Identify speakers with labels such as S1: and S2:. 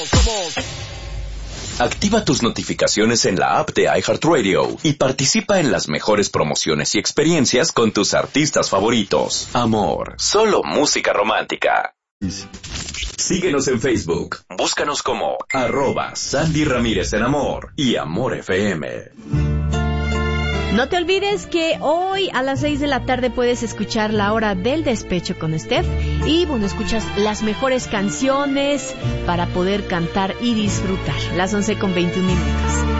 S1: Activa tus notificaciones en la app de iHeartRadio y participa en las mejores promociones y experiencias con tus artistas favoritos. Amor, solo música romántica. Síguenos en Facebook. Búscanos como @Sandy Ramírez en Amor y Amor FM.
S2: No te olvides que hoy a las 6 de la tarde puedes escuchar La Hora del Despecho con Steph. Y bueno, escuchas las mejores canciones para poder cantar y disfrutar. Las 11:21 minutos.